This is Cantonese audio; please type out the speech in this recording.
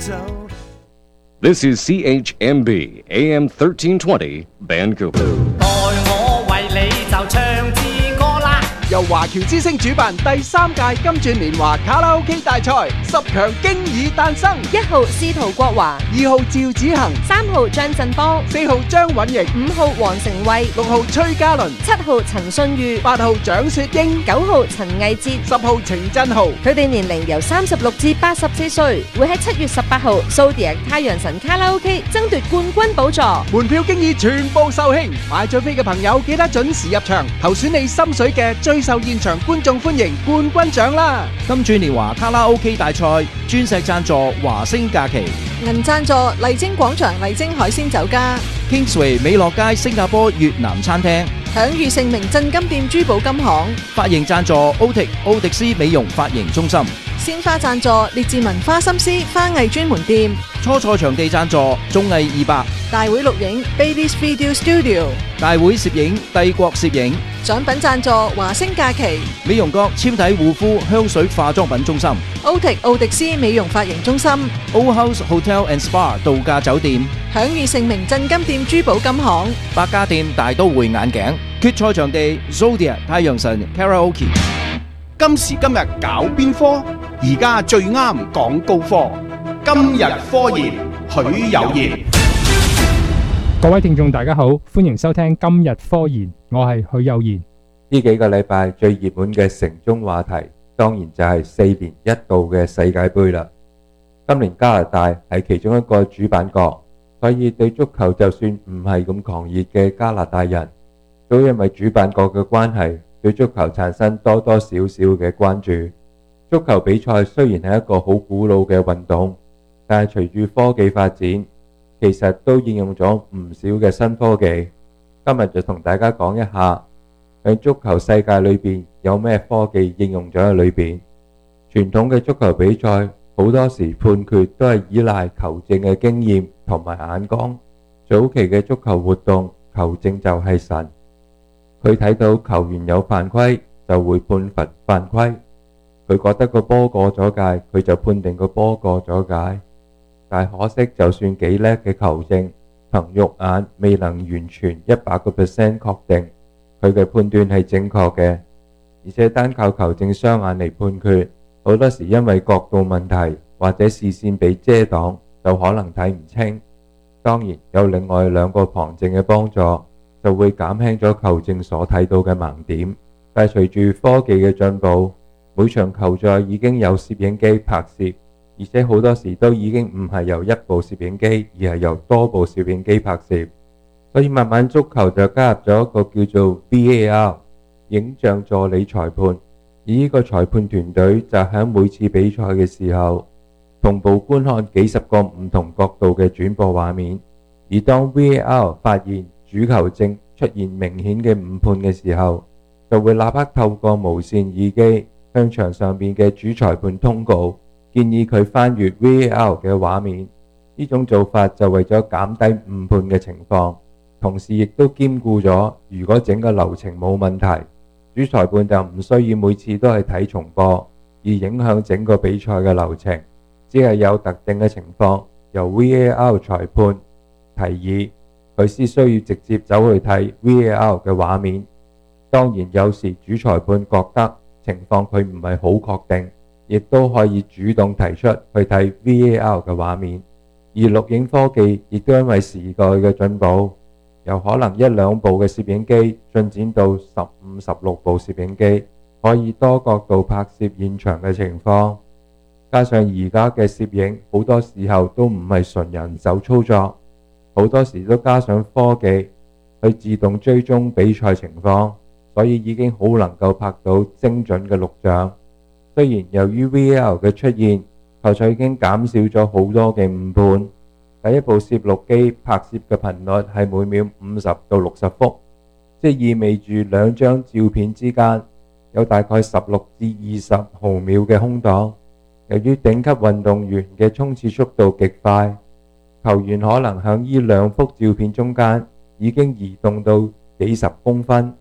This is CHMB AM 1320 Vancouver. 待我為你就唱支歌啦！ 由華僑之星主辦第3屆金鑽年華卡拉 OK 大賽，10強經已誕生。 1號司徒國華 2號趙子恒 ，3號張振邦 ，4號張允瑩 ，5號黃成慧 ，6號崔嘉倫 ，7號陳信裕 ，8號蔣雪英 ，9號陳藝哲 ，10號程振豪。 佢哋年齡由36至84歲，會喺7月18號Zodiac太陽神卡拉 OK 爭奪冠軍寶座。 門票經已全部售罄，買咗飛嘅朋友記得準時入場，投選你心水嘅最受現場觀眾歡迎冠軍獎啦！ 金鑽年華卡拉 OK 大賽，鑽石贊助華星假期， 銀贊助麗晶廣場麗晶海鮮酒家， Kingsway 美樂街新加坡越南餐廳， 享譽盛名鎮金店珠寶金行， 髮型贊助奧迪斯美容髮型中心， 鮮花贊助列治文花心思花藝專門店， 初賽場地贊助綜藝200， 大會錄影 Baby's Video Studio， 大會攝影帝國攝影， 獎品贊助華星假期， 美容閣纖體護膚香水化妝品中心， 奧迪斯美容髮型中心， Old House Hotel and Spa 度假酒店， 享譽盛名鎮金店珠寶金行， 百家店大都會眼鏡，決賽場地 Zodiac 太陽神 Karaoke。 今時今日搞邊科？而家最啱講高科。今日科研，許有賢。 各位聽眾大家好，歡迎收聽今日科研，我係許有賢。 呢幾個禮拜最熱門嘅城中話題，當然就係4年一度嘅世界盃啦。今年加拿大係其中一個主辦國，所以對足球就算唔係咁狂熱嘅加拿大人，都因為主辦國嘅關係，對足球產生多多少少嘅關注。足球比賽雖然係一個好古老嘅運動，但係隨住科技發展，其實都應用咗唔少嘅新科技。今日就同大家講一下，喺足球世界裏邊有咩科技應用咗喺裏邊。傳統嘅足球比賽好多時判決都係依賴球證嘅經驗同埋眼光。早期嘅足球活動，球證就係神，佢睇到球員有犯規就會判罰犯規，佢覺得個波過咗界，佢就判定個波過咗界。但可惜，就算幾叻嘅球證，憑肉眼未能完全100% 確定佢嘅判斷係正確嘅，而且單靠球證雙眼嚟判決，好多時因為角度問題或者視線被遮擋，就可能睇唔清。當然有另外2個旁證嘅幫助，就會減輕咗球證所睇到嘅盲點。但係隨住科技嘅進步，每場球賽已經有攝影機拍攝，而且好多時都已經唔係由1部攝影機，而係由多部攝影機拍攝。所以慢慢足球就加入咗一個叫做 VAR 影像助理裁判，而呢個裁判團隊就喺每次比賽嘅時候同步觀看幾十個唔同角度嘅轉播畫面，而當 VAR 發現主球證出現明顯嘅誤判嘅時候，就會立刻透過無線耳機向場上邊嘅主裁判通告，建議佢翻閱 VAR 嘅畫面。呢種做法就為咗減低誤判嘅情況，同時亦都兼顧咗如果整個流程冇問題，主裁判就唔需要每次都係睇重播，而影響整個比賽嘅流程。只係有特定嘅情況，由 VAR 裁判提議，佢先需要直接走去睇 VAR 嘅畫面。當然有時主裁判覺得情況佢唔係好確定，亦都可以主動提出去睇 VAR 嘅畫面。而錄影科技亦都因為時代嘅進步，由可能1-2部嘅攝影機進展到15、16部攝影機，可以多角度拍攝現場嘅情況。加上而家嘅攝影好多時候都唔係純人手操作，好多時都加上科技去自動追蹤比賽情況，所以已經好能夠拍到精準嘅錄像。雖然由於 VAR 嘅出現，球賽已經減少咗好多嘅誤判。第一部攝錄機拍攝嘅頻率係每秒50到60幅，即意味住2張照片之間有大概16至20毫秒嘅空檔。由於頂級運動員嘅衝刺速度極快，球員可能響呢2幅照片中間已經移動到幾十公分，